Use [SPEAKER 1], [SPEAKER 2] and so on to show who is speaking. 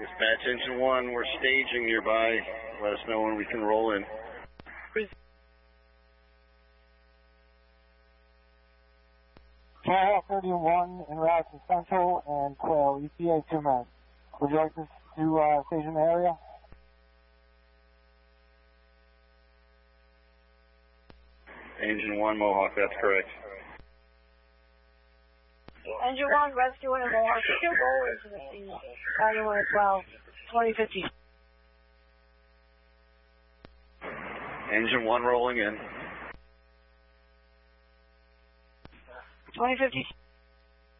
[SPEAKER 1] Dispatch Engine 1, we're staging nearby. Let us know when we can roll in.
[SPEAKER 2] Fire 31 en route to Central and Quail, ETA 2 minutes. Would you like us to station the area?
[SPEAKER 1] Engine 1, Mohawk, that's correct.
[SPEAKER 3] Engine 1, rescue in Mohawk. Roll into the scene. 91 at 12, 2050.
[SPEAKER 1] Engine 1 rolling in.
[SPEAKER 3] 2050.